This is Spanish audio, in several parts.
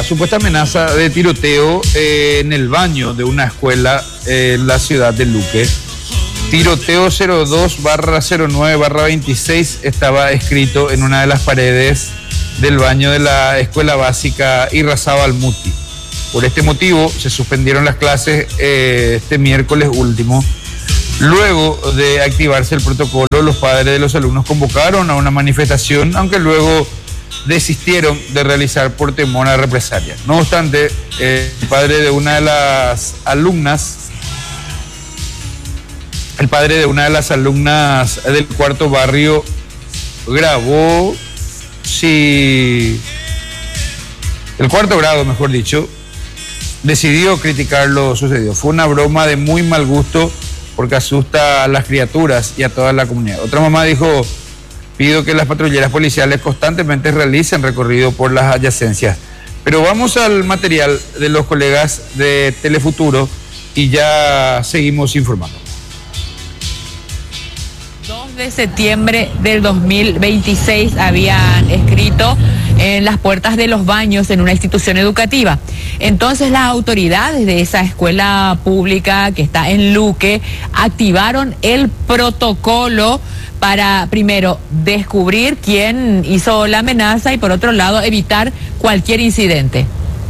supuesta amenaza de tiroteo en el baño de una escuela en la ciudad de Luque. Tiroteo 02/09/26 estaba escrito en una de las paredes del baño de la escuela básica Irrazábal Muti. Por este motivo se suspendieron las clases este miércoles último. Luego de activarse el protocolo, los padres de los alumnos convocaron a una manifestación, aunque luego desistieron de realizar por temor a represalias. No obstante, el padre de una de las alumnas del cuarto barrio grabó, el cuarto grado, mejor dicho, decidió criticar lo sucedido. Fue una broma de muy mal gusto porque asusta a las criaturas y a toda la comunidad. Otra mamá dijo: pido que las patrulleras policiales constantemente realicen recorrido por las adyacencias. Pero vamos al material de los colegas de Telefuturo y ya seguimos informando. 2 de septiembre del 2026 habían escrito en las puertas de los baños en una institución educativa. Entonces las autoridades de esa escuela pública que está en Luque activaron el protocolo para, primero, descubrir quién hizo la amenaza y, por otro lado, evitar cualquier incidente.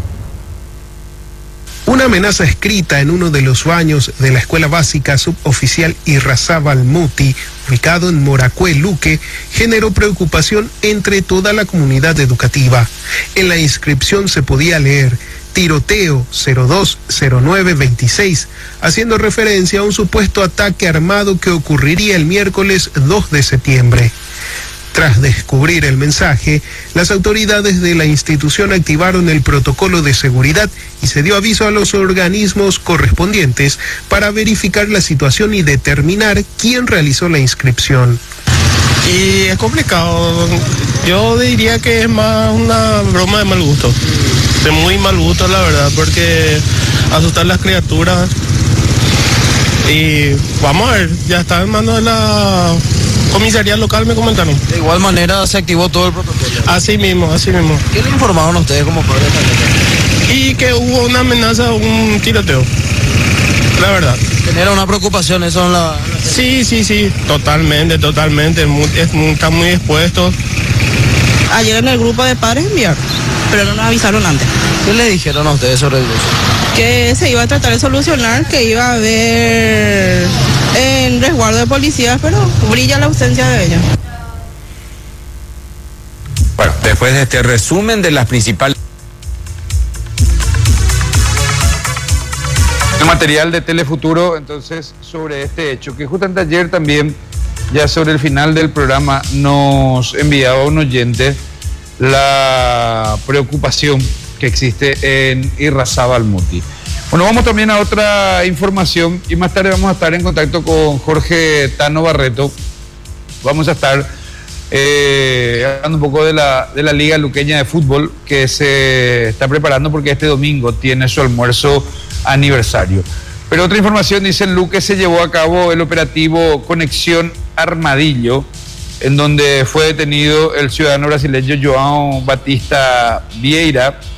Una amenaza escrita en uno de los baños de la escuela básica suboficial Irrazábal Muti, ubicado en Moracué, Luque, generó preocupación entre toda la comunidad educativa. En la inscripción se podía leer tiroteo 02/09/26, haciendo referencia a un supuesto ataque armado que ocurriría el miércoles 2 de septiembre. Tras descubrir el mensaje, las autoridades de la institución activaron el protocolo de seguridad y se dio aviso a los organismos correspondientes para verificar la situación y determinar quién realizó la inscripción. Y es complicado, yo diría que es más una broma de mal gusto, de muy mal gusto la verdad, porque asustar a las criaturas. Y vamos a ver, ya está en manos de la comisaría local, me comentaron. De igual manera se activó todo el protocolo. Así mismo. ¿Qué le informaron a ustedes como padres también? Y que hubo una amenaza, un tiroteo, la verdad. ¿Genera una preocupación eso en la... Sí, totalmente, están muy expuestos. Ayer en el grupo de padres enviaron, pero no nos avisaron antes. ¿Qué le dijeron a ustedes sobre eso? Que se iba a tratar de solucionar, que iba a haber en resguardo de policías, pero brilla la ausencia de ellos. Bueno, después de este resumen de las principales... El material de Telefuturo, entonces, sobre este hecho, que justamente ayer también, ya sobre el final del programa, nos enviaba un oyente la preocupación que existe en Irrazábal Muti. Bueno, vamos también a otra información y más tarde vamos a estar en contacto con Jorge Tano Barreto. Vamos a estar hablando un poco de la Liga Luqueña de Fútbol, que se está preparando porque este domingo tiene su almuerzo aniversario. Pero otra información, dice en Luque se llevó a cabo el operativo Conexión Armadillo, en donde fue detenido el ciudadano brasileño João Batista Vieira,